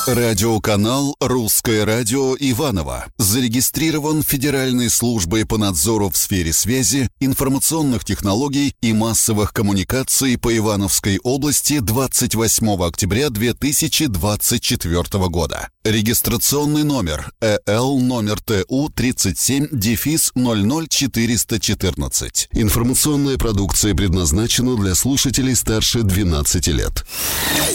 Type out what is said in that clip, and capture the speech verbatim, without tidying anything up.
Радиоканал «Русское радио» Иваново зарегистрирован Федеральной службой по надзору в сфере связи, информационных технологий и массовых коммуникаций по Ивановской области двадцать восьмого октября две тысячи двадцать четвёртого года. Регистрационный номер э эл номер тэ у тридцать семь ноль ноль четыреста четырнадцать. Информационная продукция предназначена для слушателей старше двенадцати лет.